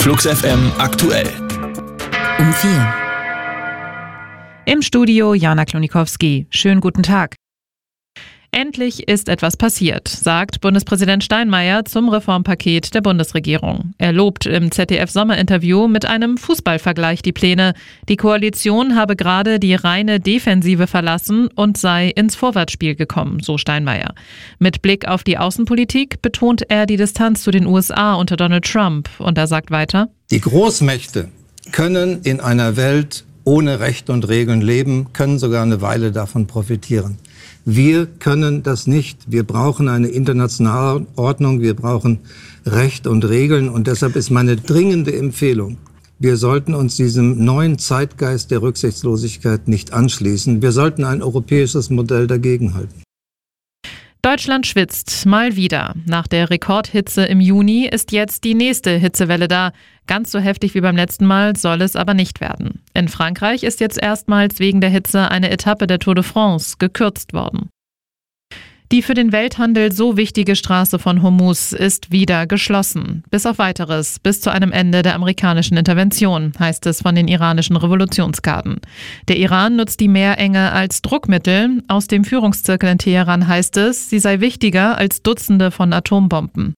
Flux FM aktuell. Um 4. Im Studio Jana Klonikowski. Schönen guten Tag. Endlich ist etwas passiert, sagt Bundespräsident Steinmeier zum Reformpaket der Bundesregierung. Er lobt im ZDF-Sommerinterview mit einem Fußballvergleich die Pläne. Die Koalition habe gerade die reine Defensive verlassen und sei ins Vorwärtsspiel gekommen, so Steinmeier. Mit Blick auf die Außenpolitik betont er die Distanz zu den USA unter Donald Trump. Und er sagt weiter: Die Großmächte können in einer Welt ohne Recht und Regeln leben, können sogar eine Weile davon profitieren. Wir können das nicht. Wir brauchen eine internationale Ordnung, wir brauchen Recht und Regeln. Und deshalb ist meine dringende Empfehlung: Wir sollten uns diesem neuen Zeitgeist der Rücksichtslosigkeit nicht anschließen. Wir sollten ein europäisches Modell dagegenhalten. Deutschland schwitzt mal wieder. Nach der Rekordhitze im Juni ist jetzt die nächste Hitzewelle da. Ganz so heftig wie beim letzten Mal soll es aber nicht werden. In Frankreich ist jetzt erstmals wegen der Hitze eine Etappe der Tour de France gekürzt worden. Die für den Welthandel so wichtige Straße von Hormuz ist wieder geschlossen. Bis auf Weiteres, bis zu einem Ende der amerikanischen Intervention, heißt es von den iranischen Revolutionsgarden. Der Iran nutzt die Meerenge als Druckmittel. Aus dem Führungszirkel in Teheran heißt es, sie sei wichtiger als Dutzende von Atombomben.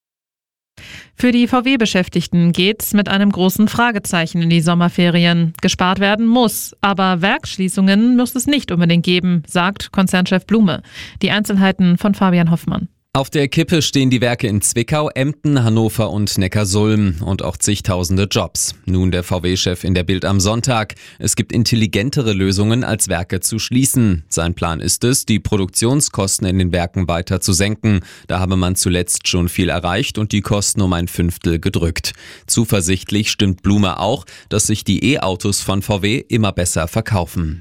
Für die VW-Beschäftigten geht's mit einem großen Fragezeichen in die Sommerferien. Gespart werden muss, aber Werksschließungen muss es nicht unbedingt geben, sagt Konzernchef Blume. Die Einzelheiten von Fabian Hoffmann. Auf der Kippe stehen die Werke in Zwickau, Emden, Hannover und Neckarsulm und auch zigtausende Jobs. Nun der VW-Chef in der Bild am Sonntag. Es gibt intelligentere Lösungen, als Werke zu schließen. Sein Plan ist es, die Produktionskosten in den Werken weiter zu senken. Da habe man zuletzt schon viel erreicht und die Kosten um ein Fünftel gedrückt. Zuversichtlich stimmt Blume auch, dass sich die E-Autos von VW immer besser verkaufen.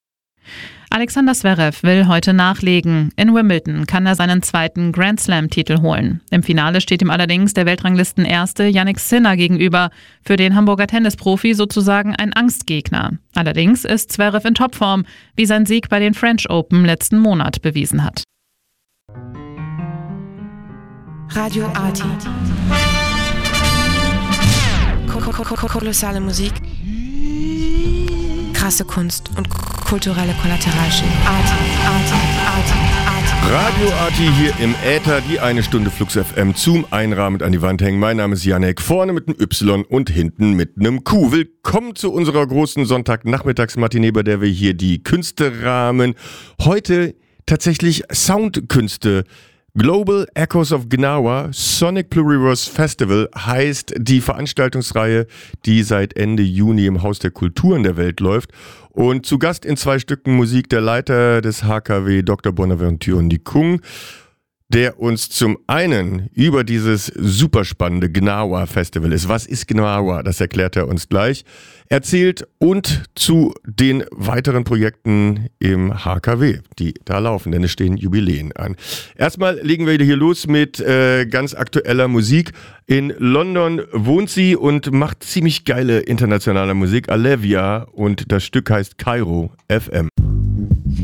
Alexander Zverev will heute nachlegen. In Wimbledon kann er seinen zweiten Grand-Slam-Titel holen. Im Finale steht ihm allerdings der Weltranglisten-Erste Jannik Sinner gegenüber. Für den Hamburger Tennisprofi sozusagen ein Angstgegner. Allerdings ist Zverev in Topform, wie sein Sieg bei den French Open letzten Monat bewiesen hat. Radio Arti. Kolossale Musik. Krasse Kunst und kulturelle Kollateralschäden. Arti. Radio Arti hier im Äther, die eine Stunde Flux FM zum Einrahmen an die Wand hängen. Mein Name ist Janek, vorne mit einem Y und hinten mit einem Q. Willkommen zu unserer großen Sonntagnachmittagsmatinee, bei der wir hier die Künste rahmen. Heute tatsächlich Soundkünste. Global Echoes of Gnawa Sonic Pluriverse Festival heißt die Veranstaltungsreihe, die seit Ende Juni im Haus der Kulturen der Welt läuft. Und zu Gast in 2 Stücken Musik der Leiter des HKW, Dr. Bonaventure Nikung, der uns zum einen über dieses super spannende Gnawa Festival ist. Was ist Gnawa? Das erklärt er uns gleich. Erzählt und zu den weiteren Projekten im HKW, die da laufen, denn es stehen Jubiläen an. Erstmal legen wir hier los mit ganz aktueller Musik. In London wohnt sie und macht ziemlich geile internationale Musik, Alevia, und das Stück heißt Kairo FM.